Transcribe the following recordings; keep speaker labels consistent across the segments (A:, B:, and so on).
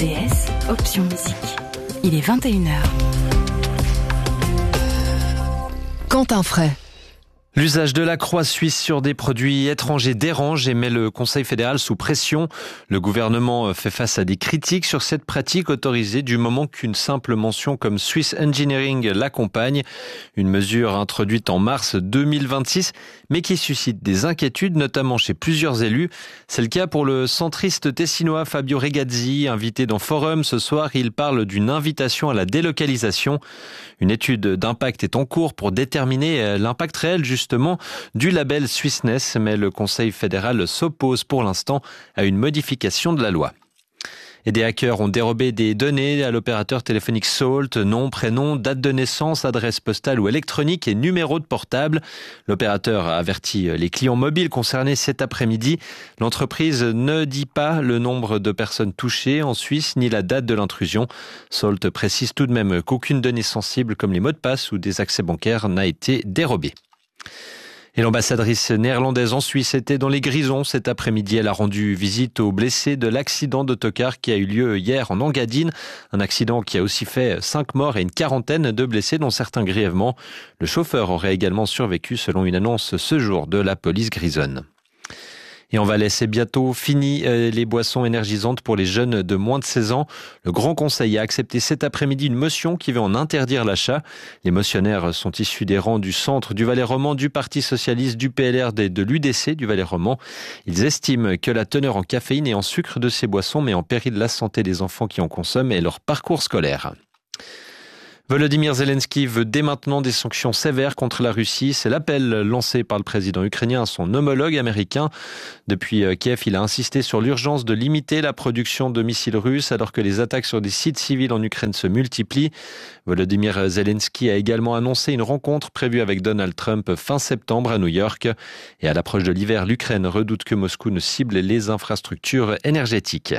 A: RTS, option musique. Il est 21h.
B: Quentin Fray.
C: L'usage de la croix suisse sur des produits étrangers dérange et met le Conseil fédéral sous pression. Le gouvernement fait face à des critiques sur cette pratique autorisée du moment qu'une simple mention comme Swiss Engineering l'accompagne. Une mesure introduite en mars 2026, mais qui suscite des inquiétudes, notamment chez plusieurs élus. C'est le cas pour le centriste tessinois Fabio Regazzi, invité dans Forum ce soir. Il parle d'une invitation à la délocalisation. Une étude d'impact est en cours pour déterminer l'impact réel justement du label Swissness, mais le Conseil fédéral s'oppose pour l'instant à une modification de la loi. Et des hackers ont dérobé des données à l'opérateur téléphonique Salt, nom, prénom, date de naissance, adresse postale ou électronique et numéro de portable. L'opérateur a averti les clients mobiles concernés cet après-midi. L'entreprise ne dit pas le nombre de personnes touchées en Suisse ni la date de l'intrusion. Salt précise tout de même qu'aucune donnée sensible comme les mots de passe ou des accès bancaires n'a été dérobée. Et l'ambassadrice néerlandaise en Suisse était dans les Grisons cet après-midi. Elle a rendu visite aux blessés de l'accident d'autocar qui a eu lieu hier en Engadine. Un accident qui a aussi fait 5 morts et une quarantaine de blessés, dont certains grièvement. Le chauffeur aurait également survécu selon une annonce ce jour de la police grisonne. Et en Valais, c'est bientôt fini les boissons énergisantes pour les jeunes de moins de 16 ans. Le Grand Conseil a accepté cet après-midi une motion qui veut en interdire l'achat. Les motionnaires sont issus des rangs du Centre, du Valais roman, du Parti socialiste, du PLR et de l'UDC du Valais roman. Ils estiment que la teneur en caféine et en sucre de ces boissons met en péril la santé des enfants qui en consomment et leur parcours scolaire. Volodymyr Zelensky veut dès maintenant des sanctions sévères contre la Russie. C'est l'appel lancé par le président ukrainien à son homologue américain. Depuis Kiev, il a insisté sur l'urgence de limiter la production de missiles russes alors que les attaques sur des sites civils en Ukraine se multiplient. Volodymyr Zelensky a également annoncé une rencontre prévue avec Donald Trump fin septembre à New York. Et à l'approche de l'hiver, l'Ukraine redoute que Moscou ne cible les infrastructures énergétiques.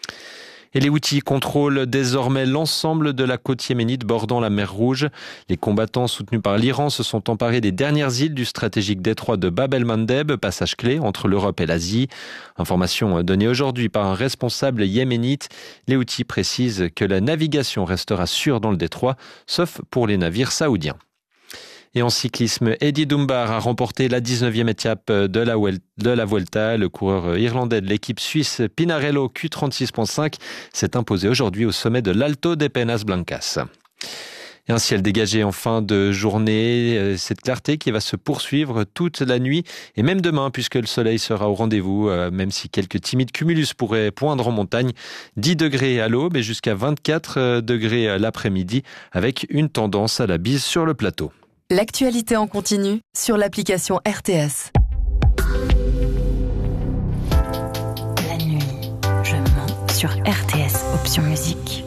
C: Et les Houthis contrôlent désormais l'ensemble de la côte yéménite bordant la mer Rouge. Les combattants soutenus par l'Iran se sont emparés des dernières îles du stratégique détroit de Bab el-Mandeb, passage clé entre l'Europe et l'Asie. Information donnée aujourd'hui par un responsable yéménite. Les Houthis précisent que la navigation restera sûre dans le détroit, sauf pour les navires saoudiens. Et en cyclisme, Eddie Dunbar a remporté la 19e étape de la Vuelta. Le coureur irlandais de l'équipe suisse Pinarello Q36.5 s'est imposé aujourd'hui au sommet de l'Alto de Penas Blancas. Et un ciel dégagé en fin de journée, cette clarté qui va se poursuivre toute la nuit et même demain puisque le soleil sera au rendez-vous, même si quelques timides cumulus pourraient poindre en montagne. 10 degrés à l'aube et jusqu'à 24 degrés l'après-midi avec une tendance à la bise sur le plateau.
B: L'actualité en continu sur l'application RTS.
A: La nuit, je mens sur RTS, option musique.